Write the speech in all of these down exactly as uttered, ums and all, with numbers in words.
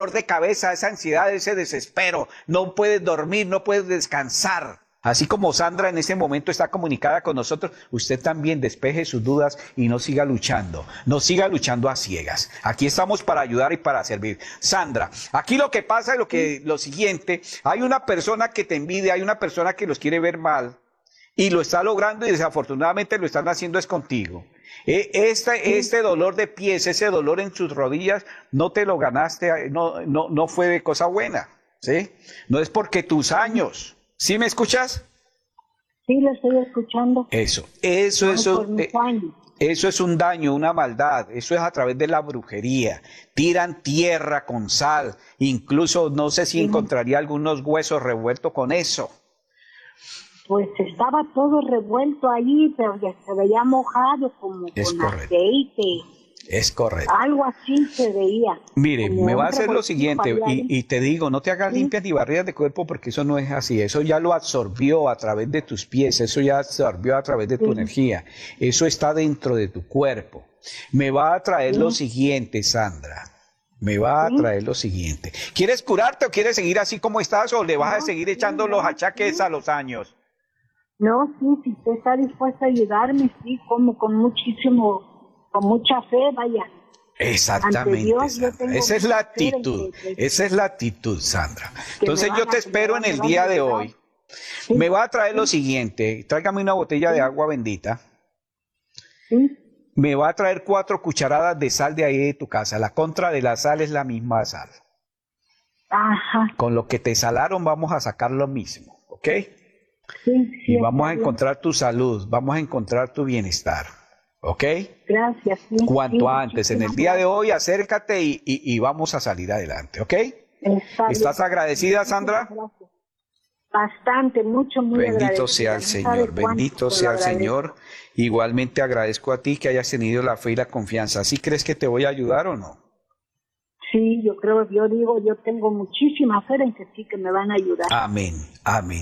dolor de cabeza, esa ansiedad, ese desespero. No puedes dormir, no puedes descansar. Así como Sandra en ese momento está comunicada con nosotros, usted también despeje sus dudas y no siga luchando, no siga luchando a ciegas. Aquí estamos para ayudar y para servir. Sandra, aquí lo que pasa es lo que, lo siguiente, hay una persona que te envidia, hay una persona que los quiere ver mal y lo está logrando y desafortunadamente lo están haciendo es contigo. Este, este dolor de pies, ese dolor en sus rodillas, no te lo ganaste, no, no, no fue de cosa buena, ¿sí? No es porque tus años... ¿Sí me escuchas? Sí, lo estoy escuchando. Eso, eso, Ay, eso, por mis eh, años. eso es un daño, una maldad, eso es a través de la brujería. Tiran tierra con sal, incluso no sé si Sí. encontraría algunos huesos revueltos con eso. Pues estaba todo revuelto ahí, pero ya se veía mojado como Es con correcto. aceite. Es correcto. Algo así se veía. Mire, Como me va a un hacer lo revoltijo siguiente, ahí y, adentro. y te digo, no te hagas Sí. limpias ni barridas de cuerpo porque eso no es así, eso ya lo absorbió a través de tus pies, eso ya absorbió a través de tu Sí. energía, eso está dentro de tu cuerpo. Me va a traer Sí. lo siguiente, Sandra, me va a Sí. traer lo siguiente. ¿Quieres curarte o quieres seguir así como estás o le vas a No, seguir sí, echando no, los achaques sí. a los años? No, sí, si usted está dispuesta a ayudarme, sí, como con muchísimo, con mucha fe, vaya. Ante Exactamente, Dios yo Sandra. tengo Esa es la mucha fe de actitud, que, que, esa es la actitud, Sandra. que me Entonces yo van te a, que me espero van, en me el van a día de ayudar. hoy. Sí, Me va a traer lo sí, siguiente, tráigame una botella de sí, agua bendita, sí. me va a traer cuatro cucharadas de sal de ahí de tu casa, la contra de la sal es la misma sal. Ajá, Con lo que te salaron vamos a sacar lo mismo, ¿ok? sí, Y sí, vamos está a bien. encontrar tu salud, vamos a encontrar tu bienestar, ¿ok? Gracias, sí, sí, Cuanto antes, en el muchísimas día de gracias. hoy acércate y, y, y vamos a salir adelante, ¿ok? Está bien, ¿Estás agradecida, muchísimas Sandra? gracias. Bastante, mucho, muy Bendito sea agradecida. el No sabe Señor, cuánto bendito se lo sea el agradezco. Señor. Igualmente agradezco a ti que hayas tenido la fe y la confianza. ¿Sí crees que te voy a ayudar o no? Sí, yo creo, yo digo, yo tengo muchísima fe en que sí, que me van a ayudar. Amén, amén.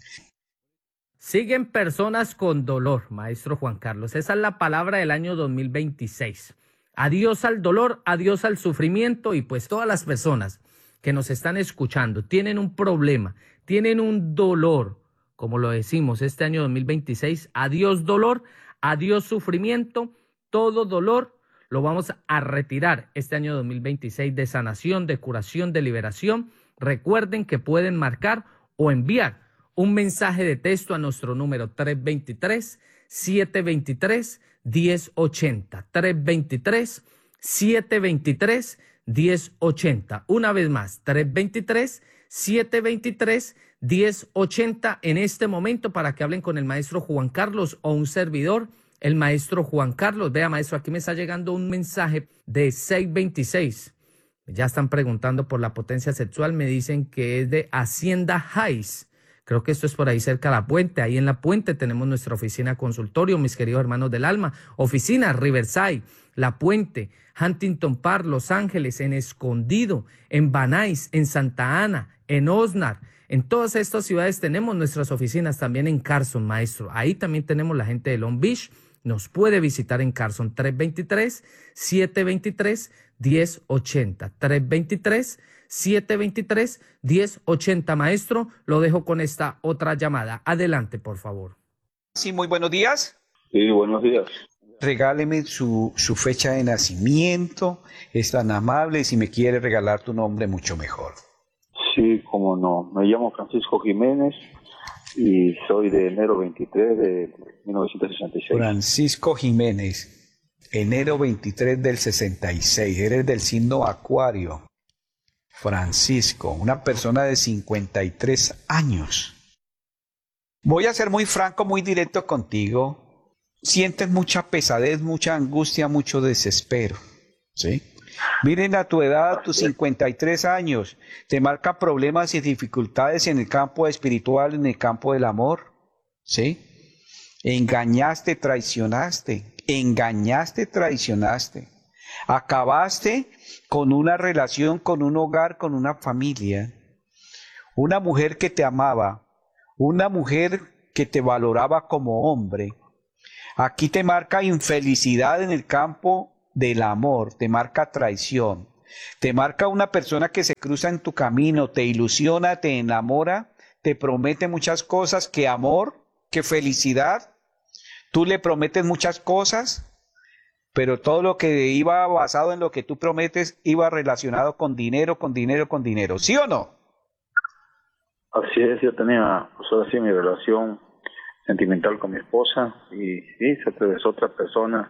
Siguen personas con dolor, maestro Juan Carlos. Esa es la palabra del año dos mil veintiséis. Adiós al dolor, adiós al sufrimiento y pues todas las personas que nos están escuchando tienen un problema, tienen un dolor, como lo decimos este año dos mil veintiséis. Adiós dolor, adiós sufrimiento, todo dolor lo vamos a retirar este año dos mil veintiséis de sanación, de curación, de liberación. Recuerden que pueden marcar o enviar un mensaje de texto a nuestro número tres dos tres, siete dos tres, uno cero ocho cero. tres dos tres, siete dos tres, uno cero ocho cero. Una vez más, tres dos tres, siete dos tres, uno cero ocho cero en este momento para que hablen con el maestro Juan Carlos o un servidor, el maestro Juan Carlos. Vea, maestro, aquí me está llegando un mensaje de seis veintiséis. Ya están preguntando por la potencia sexual, me dicen que es de Hacienda Heights. Creo que esto es por ahí cerca de La Puente. Ahí en La Puente tenemos nuestra oficina consultorio, mis queridos hermanos del alma. Oficina Riverside, La Puente, Huntington Park, Los Ángeles, en Escondido, en Van Nuys, en Santa Ana, en Oxnard. En todas estas ciudades tenemos nuestras oficinas, también en Carson, maestro. Ahí también tenemos la gente de Long Beach. Nos puede visitar en Carson, tres dos tres, siete dos tres, uno cero ocho cero. tres dos tres, siete dos tres, uno cero ocho cero. Maestro, lo dejo con esta otra llamada. Adelante, por favor. Sí, muy buenos días. Sí, buenos días. Regáleme su, su fecha de nacimiento. Es tan amable y si me quiere regalar tu nombre, mucho mejor. Sí, cómo no. Me llamo Francisco Jiménez y soy de enero veintitrés de mil novecientos sesenta y seis. Francisco Jiménez, enero veintitrés del sesenta y seis. Eres del signo Acuario. Francisco, una persona de cincuenta y tres años. Voy a ser muy franco, muy directo contigo. Sientes mucha pesadez, mucha angustia, mucho desespero, ¿sí? Miren a tu edad, a tus cincuenta y tres años, te marca problemas y dificultades en el campo espiritual, en el campo del amor, ¿sí? Engañaste, traicionaste, engañaste, traicionaste. Acabaste con una relación, con un hogar, con una familia. Una mujer que te amaba, una mujer que te valoraba como hombre. Aquí te marca infelicidad en el campo del amor, te marca traición. Te marca una persona que se cruza en tu camino, te ilusiona, te enamora, te promete muchas cosas, que amor, que felicidad. Tú le prometes muchas cosas, pero todo lo que iba basado en lo que tú prometes iba relacionado con dinero, con dinero, con dinero. ¿Sí o no? Así es, yo tenía, pues ahora sí, mi relación sentimental con mi esposa y sí, se atravesó otra persona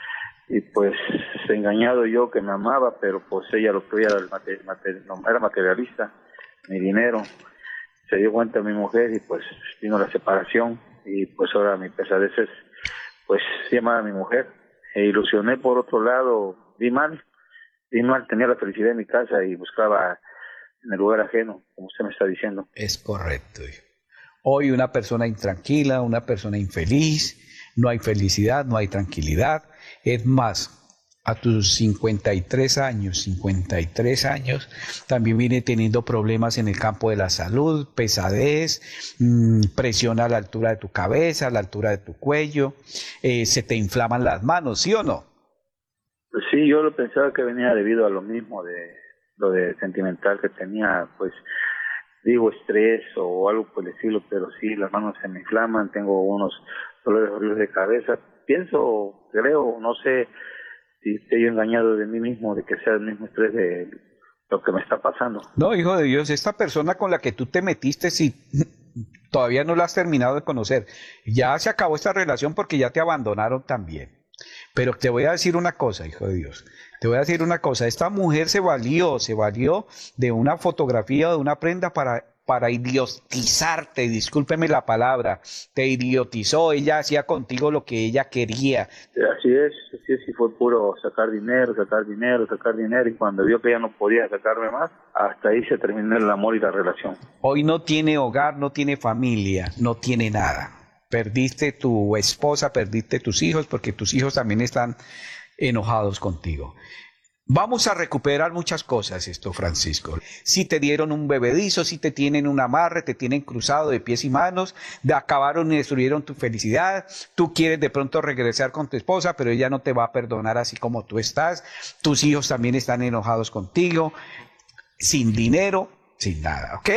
y pues engañado yo que me amaba, pero pues ella lo que veía era, el mater, mater, no, era materialista, mi dinero. Se dio cuenta mi mujer y pues vino la separación y pues ahora mi pesadez es pues llamar a mi mujer. E ilusioné por otro lado, vi mal, vi mal, tenía la felicidad en mi casa y buscaba en el lugar ajeno, como usted me está diciendo. Es correcto, hijo. Hoy una persona intranquila, una persona infeliz, no hay felicidad, no hay tranquilidad. Es más, a tus cincuenta y tres años, cincuenta y tres años, también viene teniendo problemas en el campo de la salud, pesadez, mmm, presión a la altura de tu cabeza, a la altura de tu cuello, eh, se te inflaman las manos, ¿sí o no? Pues sí, yo lo pensaba que venía debido a lo mismo, de lo de sentimental que tenía, pues digo estrés o algo por el estilo, pero sí, las manos se me inflaman, tengo unos dolores horribles de cabeza. Pienso, creo, no sé si estoy engañado de mí mismo, de que sea el mismo estrés de lo que me está pasando. No, hijo de Dios, esta persona con la que tú te metiste, si todavía no la has terminado de conocer, ya se acabó esta relación porque ya te abandonaron también. Pero te voy a decir una cosa, hijo de Dios, te voy a decir una cosa, esta mujer se valió, se valió de una fotografía o de una prenda para, para idiotizarte, discúlpeme la palabra, te idiotizó, ella hacía contigo lo que ella quería. Así es, así es, y fue puro sacar dinero, sacar dinero, sacar dinero, y cuando vio que ya no podía sacarme más, hasta ahí se terminó el amor y la relación. Hoy no tiene hogar, no tiene familia, no tiene nada. Perdiste tu esposa, perdiste tus hijos, porque tus hijos también están enojados contigo. Vamos a recuperar muchas cosas esto, Francisco. Si te dieron un bebedizo, si te tienen un amarre, te tienen cruzado de pies y manos, de acabaron y destruyeron tu felicidad, tú quieres de pronto regresar con tu esposa, pero ella no te va a perdonar así como tú estás, tus hijos también están enojados contigo, sin dinero, sin nada, ¿ok?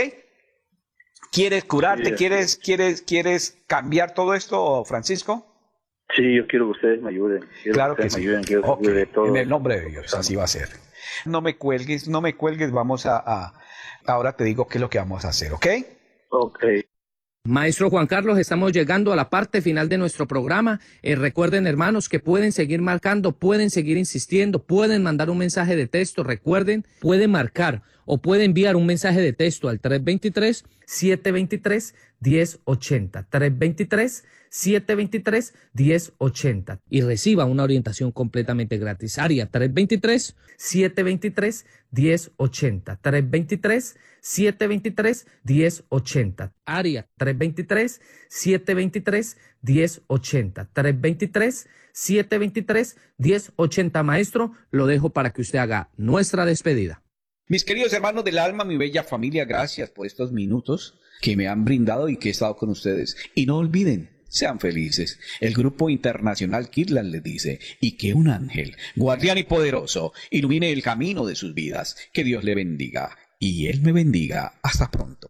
¿Quieres curarte? Sí, ¿Quieres, quieres, ¿Quieres cambiar todo esto, Francisco? Sí, yo quiero que ustedes me ayuden. Quiero claro que, que sí. Me ayuden, quiero okay. que todo. En el nombre de Dios, así va a ser. No me cuelgues, no me cuelgues, vamos a, a... Ahora te digo qué es lo que vamos a hacer, ¿ok? Ok. Maestro Juan Carlos, estamos llegando a la parte final de nuestro programa. Eh, recuerden, hermanos, que pueden seguir marcando, pueden seguir insistiendo, pueden mandar un mensaje de texto. Recuerden, pueden marcar o pueden enviar un mensaje de texto al tres dos tres, siete dos tres, uno cero ocho cero. tres dos tres, siete dos tres, uno cero ocho cero. Y reciba una orientación completamente gratis. Área tres dos tres, siete dos tres, uno cero ocho cero. tres dos tres, siete dos tres, uno cero ocho cero. Área tres dos tres, siete dos tres, uno cero ocho cero. tres dos tres, siete dos tres, uno cero ocho cero. Maestro, lo dejo para que usted haga nuestra despedida. Mis queridos hermanos del alma, mi bella familia, gracias por estos minutos que me han brindado y que he estado con ustedes. Y no olviden, sean felices. El Grupo Internacional Kirtland les dice, y que un ángel, guardián y poderoso, ilumine el camino de sus vidas. Que Dios le bendiga. Y Él me bendiga. Hasta pronto.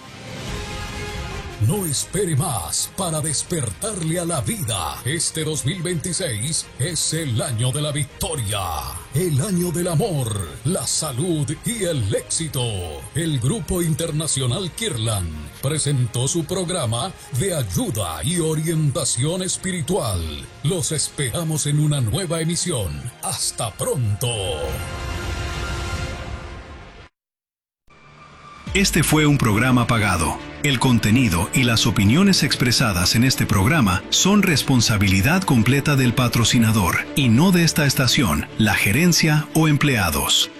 No espere más para despertarle a la vida. Este dos mil veintiséis es el año de la victoria, el año del amor, la salud y el éxito. El Grupo Internacional Kirtland presentó su programa de ayuda y orientación espiritual. Los esperamos en una nueva emisión. Hasta pronto. Este fue un programa pagado. El contenido y las opiniones expresadas en este programa son responsabilidad completa del patrocinador y no de esta estación, la gerencia o empleados.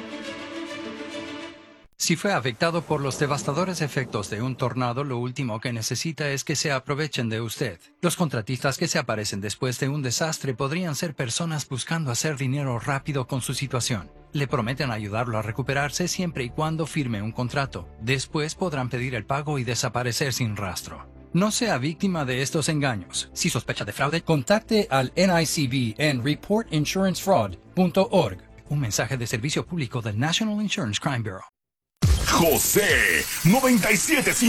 Si fue afectado por los devastadores efectos de un tornado, lo último que necesita es que se aprovechen de usted. Los contratistas que se aparecen después de un desastre podrían ser personas buscando hacer dinero rápido con su situación. Le prometen ayudarlo a recuperarse siempre y cuando firme un contrato. Después podrán pedir el pago y desaparecer sin rastro. No sea víctima de estos engaños. Si sospecha de fraude, contacte al N I C B en report insurance fraud punto org. Un mensaje de servicio público del National Insurance Crime Bureau. José noventa y siete punto cinco